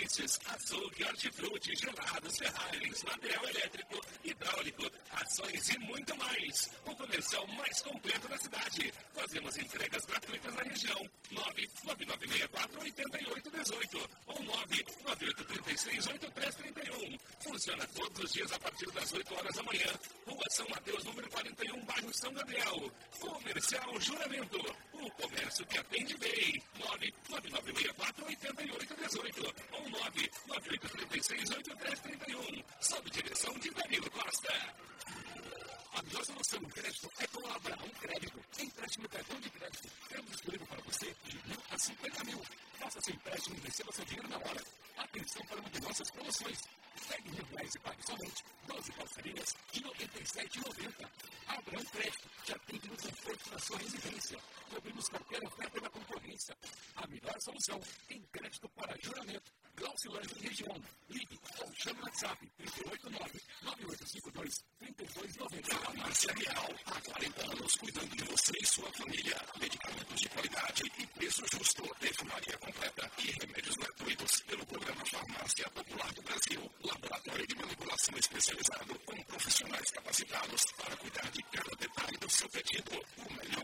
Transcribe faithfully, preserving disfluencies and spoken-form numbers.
benefícios: açougue, hortifruti, gelados, ferragens, material elétrico, hidráulico, ações e muito mais. O comercial mais completo da cidade. Fazemos entregas gratuitas na região. nove nove nove seis quatro oito oito um oito ou nove nove oito três seis oito três três um. Funciona todos os dias a partir das oito horas da manhã. Rua São Mateus, número quarenta e um, bairro São Gabriel. Comercial Juramento. O comércio que atende bem. nove nove nove seis quatro oito oito um oito ou nove nove oito três seis oito três três um. Sob direção de Danilo Costa. A melhor solução no crédito é com a Abraão Crédito. Empréstimo e cartão de crédito. Temos disponível para você de mil a cinquenta mil. Faça seu empréstimo e receba seu dinheiro na hora. Atenção para uma de nossas promoções. Pegue mil reais e pague somente doze parcelinhas de noventa e sete reais e noventa centavos. Abraão Crédito te atende no conforto da sua residência. Cobrimos qualquer oferta da concorrência. A melhor solução em crédito para juramento. Glaucilândia e região. Ligue ou chame no WhatsApp três oito nove nove oito cinco dois três dois nove zero. Farmácia Real, há quarenta anos cuidando de você e sua família. Medicamentos de qualidade e preço justo. Perfumaria completa e remédios gratuitos pelo programa Farmácia Popular do Brasil. Laboratório de manipulação especializado com profissionais capacitados para cuidar de cada detalhe do seu pedido. O melhor